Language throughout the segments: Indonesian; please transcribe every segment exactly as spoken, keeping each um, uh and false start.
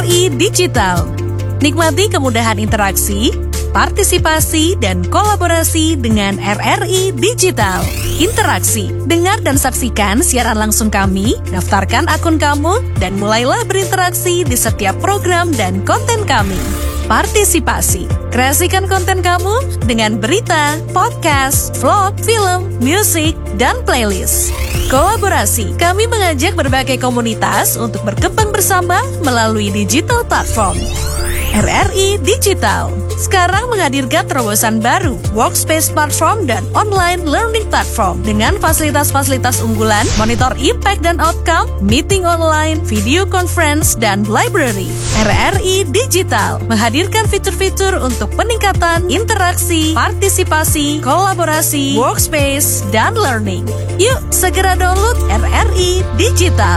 I Digital. Nikmati kemudahan interaksi, partisipasi, dan kolaborasi dengan R R I Digital. Interaksi, dengar dan saksikan siaran langsung kami, daftarkan akun kamu, dan mulailah berinteraksi di setiap program dan konten kami. Partisipasi, kreasikan konten kamu dengan berita, podcast, vlog, film, musik, dan playlist. Kolaborasi, kami mengajak berbagai komunitas untuk berkembang bersama melalui digital platform. R R I Digital sekarang menghadirkan terobosan baru, workspace platform dan online learning platform dengan fasilitas-fasilitas unggulan, monitor impact dan outcome, meeting online, video conference, dan library. R R I Digital menghadirkan fitur-fitur untuk peningkatan interaksi, partisipasi, kolaborasi, workspace, dan learning. Yuk, segera download R R I Digital.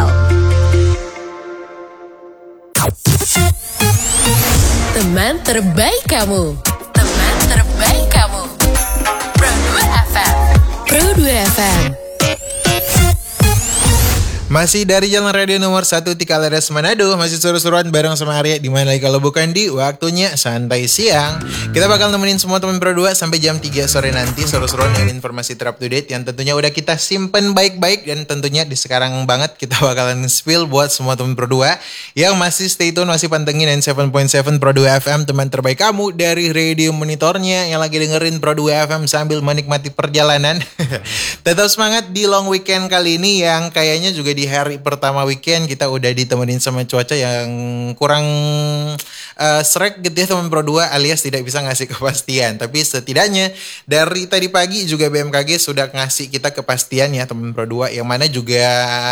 Teman terbaik kamu. Teman terbaik kamu. Pro dua F M. Pro dua F M. Masih dari Jalan Radio nomor satu Tikaleres Manado. Masih seru-seruan bareng sama Arya. Dimana lagi kalau bukan di waktunya santai siang. Kita bakal nemenin semua teman Pro dua sampai jam tiga sore nanti. Seru-seruan dengan informasi ter up to date yang tentunya udah kita simpen baik-baik. Dan tentunya di sekarang banget kita bakalan spill buat semua teman Pro dua yang masih stay tune, masih pantengin sembilan puluh tujuh Pro dua F M. Teman terbaik kamu dari radio monitornya yang lagi dengerin Pro dua F M sambil menikmati perjalanan. Tetap semangat di long weekend kali ini yang kayaknya juga di hari pertama weekend kita udah ditemenin sama cuaca yang kurang uh, srek gitu ya teman Pro dua, alias tidak bisa ngasih kepastian. Tapi setidaknya dari tadi pagi juga B M K G sudah ngasih kita kepastian ya teman Pro dua, yang mana juga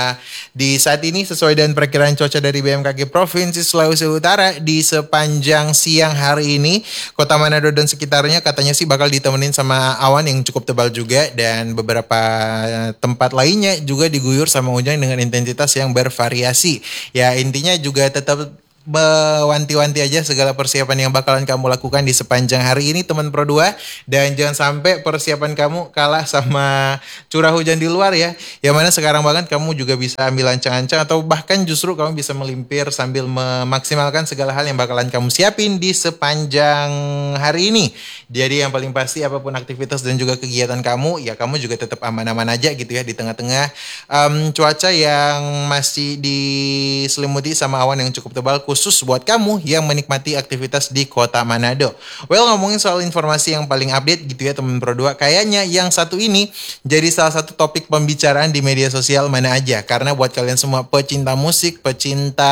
di saat ini sesuai dengan perkiraan cuaca dari B M K G Provinsi Sulawesi Utara, di sepanjang siang hari ini Kota Manado dan sekitarnya katanya sih bakal ditemenin sama awan yang cukup tebal juga, dan beberapa tempat lainnya juga diguyur sama hujan dengan intensitas yang bervariasi. Ya intinya juga tetap mewanti-wanti aja segala persiapan yang bakalan kamu lakukan di sepanjang hari ini teman Pro dua, dan jangan sampai persiapan kamu kalah sama curah hujan di luar ya, yang mana sekarang banget kamu juga bisa ambil ancang-ancang atau bahkan justru kamu bisa melimpir sambil memaksimalkan segala hal yang bakalan kamu siapin di sepanjang hari ini. Jadi yang paling pasti apapun aktivitas dan juga kegiatan kamu, ya kamu juga tetap aman-aman aja gitu ya di tengah-tengah um, cuaca yang masih diselimuti sama awan yang cukup tebal, khusus buat kamu yang menikmati aktivitas di Kota Manado. Well, ngomongin soal informasi yang paling update gitu ya teman Pro dua, kayaknya yang satu ini jadi salah satu topik pembicaraan di media sosial mana aja, karena buat kalian semua pecinta musik, pecinta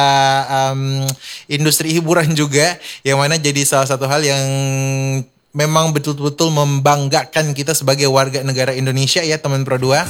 um, industri hiburan juga, yang mana jadi salah satu hal yang memang betul-betul membanggakan kita sebagai warga negara Indonesia ya teman Pro dua.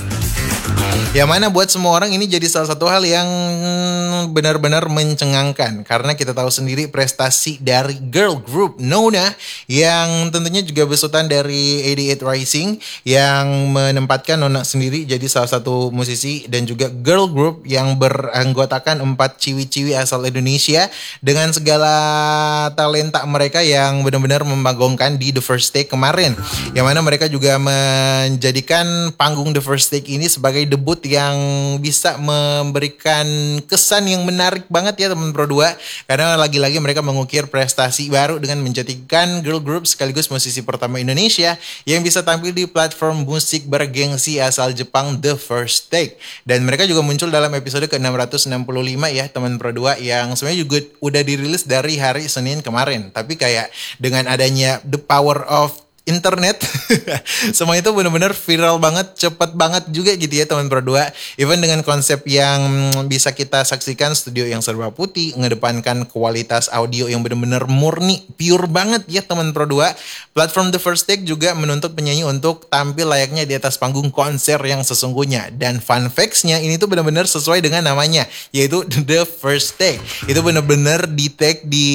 Yang mana buat semua orang ini jadi salah satu hal yang benar-benar mencengangkan, karena kita tahu sendiri prestasi dari girl group Nona yang tentunya juga besutan dari A D delapan Rising, yang menempatkan Nona sendiri jadi salah satu musisi dan juga girl group yang beranggotakan empat ciwi-ciwi asal Indonesia dengan segala talenta mereka yang benar-benar membagongkan di The First Take kemarin, yang mana mereka juga menjadikan panggung The First Take ini sebagai debut yang bisa memberikan kesan yang menarik banget ya teman Pro dua, karena lagi-lagi mereka mengukir prestasi baru dengan menjadikan girl group sekaligus musisi pertama Indonesia yang bisa tampil di platform musik bergengsi asal Jepang The First Take. Dan mereka juga muncul dalam episode ke enam ratus enam puluh lima ya teman Pro dua, yang sebenarnya juga udah dirilis dari hari Senin kemarin, tapi kayak dengan adanya the power of internet semua itu benar-benar viral banget, cepet banget juga gitu ya teman Pro dua. Even dengan konsep yang bisa kita saksikan, studio yang serba putih, mengedepankan kualitas audio yang benar-benar murni, pure banget ya teman Pro dua. Platform The First Take juga menuntut penyanyi untuk tampil layaknya di atas panggung konser yang sesungguhnya. Dan fun facts-nya ini tuh benar-benar sesuai dengan namanya, yaitu The First Take. Itu benar-benar di take di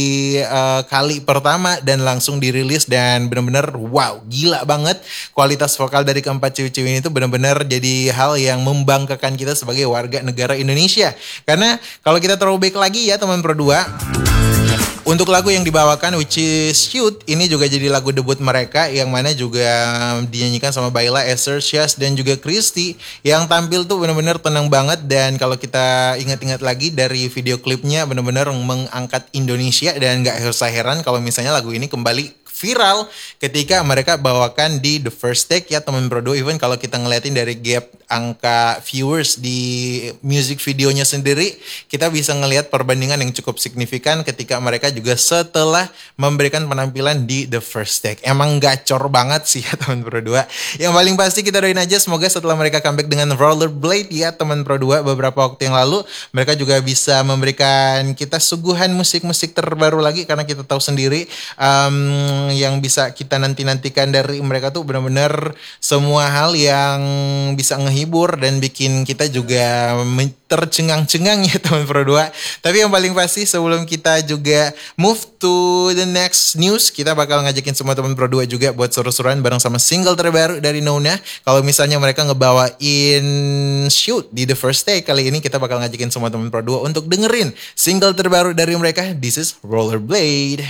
uh, kali pertama dan langsung dirilis, dan benar-benar wow, gila banget kualitas vokal dari keempat ciwi-ciwi ini tuh benar-benar jadi hal yang membanggakan kita sebagai warga negara Indonesia. Karena kalau kita throwback lagi ya teman Pro dua, Untuk lagu yang dibawakan which is Shoot, ini juga jadi lagu debut mereka yang mana juga dinyanyikan sama Baila, Esther, Syaz dan juga Christy yang tampil tuh benar-benar tenang banget. Dan kalau kita ingat-ingat lagi dari video klipnya benar-benar mengangkat Indonesia dan gak usah heran kalau misalnya lagu ini kembali viral ketika mereka bawakan di The First Take ya teman Pro dua. Even kalau kita ngeliatin dari gap angka viewers di music videonya sendiri, kita bisa ngelihat perbandingan yang cukup signifikan ketika mereka juga setelah memberikan penampilan di The First Take. Emang gacor banget sih ya teman Pro dua. Yang paling pasti kita doain aja semoga setelah mereka comeback dengan Rollerblade ya teman Pro dua beberapa waktu yang lalu, mereka juga bisa memberikan kita suguhan musik-musik terbaru lagi, karena kita tahu sendiri um, yang bisa kita nanti-nantikan dari mereka tuh benar-benar semua hal yang bisa ngehibur dan bikin kita juga tercengang-cengang ya teman Pro dua. Tapi yang paling pasti sebelum kita juga move to the next news, kita bakal ngajakin semua teman Pro dua juga buat seru-seruan bareng sama single terbaru dari Nona. Kalau misalnya mereka ngebawain Shoot di The First Take, kali ini kita bakal ngajakin semua teman Pro dua untuk dengerin single terbaru dari mereka, This is Rollerblade.